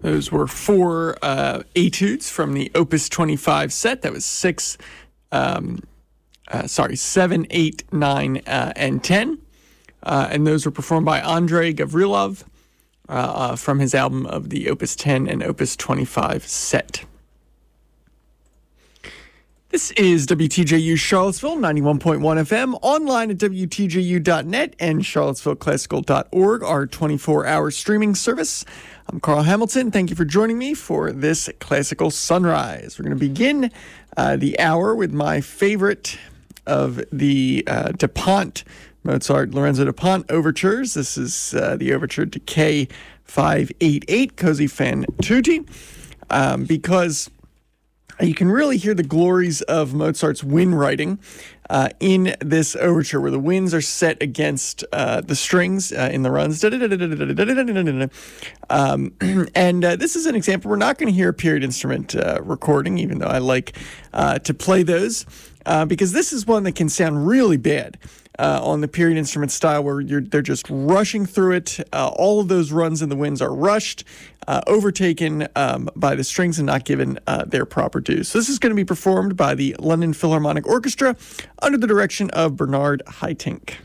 Those were four etudes from the Opus 25 set. That was 7, 8, 9, and 10. And those were performed by Andrei Gavrilov from his album of the Opus 10 and Opus 25 set. This is WTJU Charlottesville, 91.1 FM, online at WTJU.net and CharlottesvilleClassical.org, our 24-hour streaming service. I'm Carl Hamilton. Thank you for joining me for this Classical Sunrise. We're going to begin the hour with my favorite of the Mozart Lorenzo da Ponte overtures. This is the overture to K588, Così fan tutti, because you can really hear the glories of Mozart's wind writing in this overture, where the winds are set against the strings in the runs. And this is an example. We're not going to hear a period instrument recording, even though I like to play those, because this is one that can sound really bad on the period instrument style, where they're just rushing through it. All of those runs in the winds are rushed, overtaken by the strings and not given their proper due. So this is going to be performed by the London Philharmonic Orchestra under the direction of Bernard Haitink.